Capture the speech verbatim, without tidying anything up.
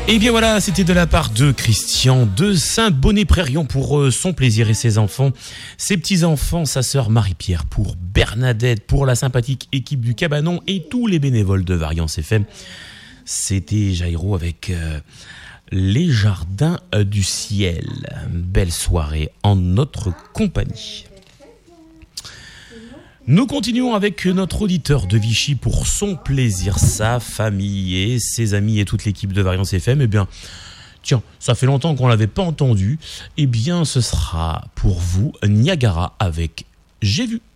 Et bien voilà, c'était de la part de Christian de Saint-Bonnet-Prérion pour euh, son plaisir et ses enfants, ses petits-enfants, sa sœur Marie-Pierre, pour Bernadette, pour la sympathique équipe du Cabanon et tous les bénévoles de Variance F M. C'était Jairo avec euh, Les Jardins du Ciel. Belle soirée en notre compagnie. Nous continuons avec notre auditeur de Vichy pour son plaisir, sa famille et ses amis et toute l'équipe de Variance F M. Eh bien, tiens, ça fait longtemps qu'on ne l'avait pas entendu. Eh bien, ce sera pour vous Niagara avec J'ai vu.